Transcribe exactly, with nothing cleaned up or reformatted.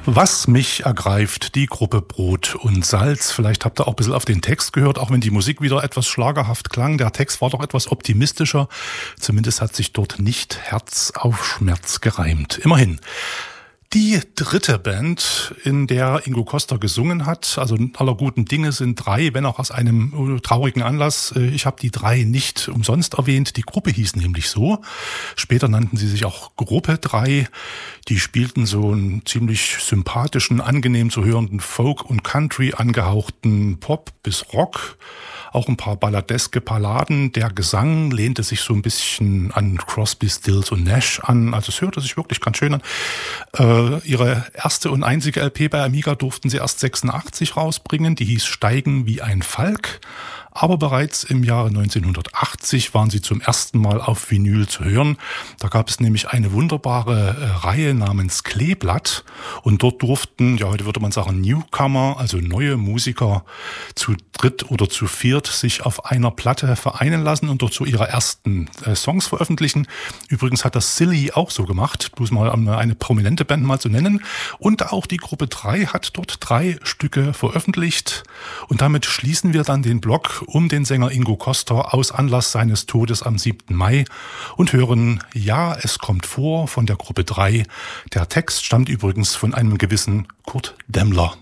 Was mich ergreift, die Gruppe Brot und Salz. Vielleicht habt ihr auch ein bisschen auf den Text gehört, auch wenn die Musik wieder etwas schlagerhaft klang. Der Text war doch etwas optimistischer. Zumindest hat sich dort nicht Herz auf Schmerz gereimt. Immerhin. Die dritte Band, in der Ingo Coster gesungen hat, also aller guten Dinge sind drei, wenn auch aus einem traurigen Anlass. Ich habe die drei nicht umsonst erwähnt. Die Gruppe hieß nämlich so. Später nannten sie sich auch Gruppe drei. Die spielten so einen ziemlich sympathischen, angenehm zu hörenden Folk- und Country angehauchten Pop bis Rock. Auch ein paar balladeske Balladen. Der Gesang lehnte sich so ein bisschen an Crosby, Stills und Nash an. Also es hörte sich wirklich ganz schön an. Äh, ihre erste und einzige L P bei Amiga durften sie erst sechsundachtzig rausbringen. Die hieß Steigen wie ein Falk. Aber bereits im Jahre neunzehnhundertachtzig waren sie zum ersten Mal auf Vinyl zu hören. Da gab es nämlich eine wunderbare äh, Reihe namens Kleeblatt. Und dort durften, ja heute würde man sagen Newcomer, also neue Musiker zu dritt oder zu viert sich auf einer Platte vereinen lassen und dort so ihre ersten äh, Songs veröffentlichen. Übrigens hat das Silly auch so gemacht, bloß mal um eine prominente Band mal zu nennen. Und auch die Gruppe drei hat dort drei Stücke veröffentlicht. Und damit schließen wir dann den Blog um den Sänger Ingo Coster aus Anlass seines Todes am siebten Mai und hören Ja, es kommt vor von der Gruppe drei. Der Text stammt übrigens von einem gewissen Kurt Demmler.